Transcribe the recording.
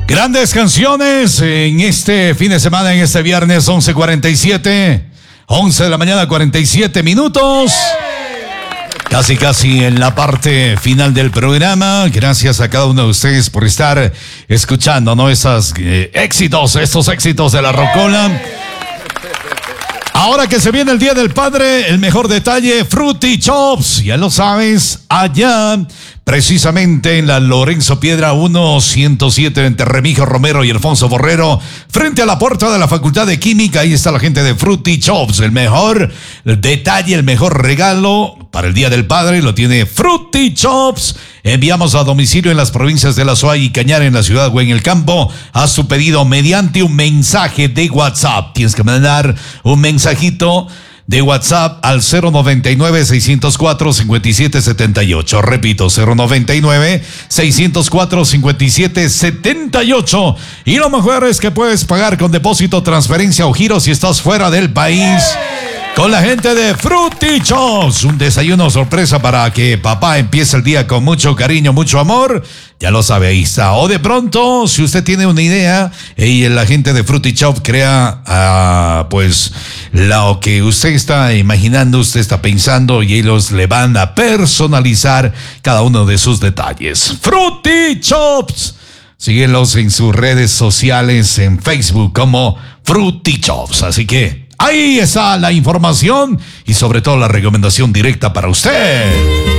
Grandes canciones en este fin de semana, en este viernes 11:47, 11 de la mañana, 47 minutos. Casi en la parte final del programa. Gracias a cada uno de ustedes por estar escuchando, ¿no? Estos éxitos de la Rocola. Ahora que se viene el Día del Padre, el mejor detalle, Fruity Chops, ya lo sabes, allá precisamente en la Lorenzo Piedra 1-107 entre Remigio Romero y Alfonso Borrero, frente a la puerta de la Facultad de Química. Ahí está la gente de Fruity Chops, el mejor detalle, el mejor regalo para el Día del Padre lo tiene Fruity Chops. Enviamos a domicilio en las provincias de La Suay y Cañar, en la ciudad o en el campo. Haz tu pedido mediante un mensaje de WhatsApp. Tienes que mandar un mensajito de WhatsApp al 099-604-5778. Repito, 099-604-5778. Y lo mejor es que puedes pagar con depósito, transferencia o giro si estás fuera del país. Con la gente de Fruity Chops, un desayuno sorpresa para que papá empiece el día con mucho cariño, mucho amor. Ya lo sabe, ahí está. O de pronto, si usted tiene una idea y la gente de Fruity Chops crea, pues, lo que usted está imaginando, usted está pensando, y ellos le van a personalizar cada uno de sus detalles. Fruity Chops. Síguelos en sus redes sociales, en Facebook como Fruity Chops. Así que ahí está la información y sobre todo la recomendación directa para usted.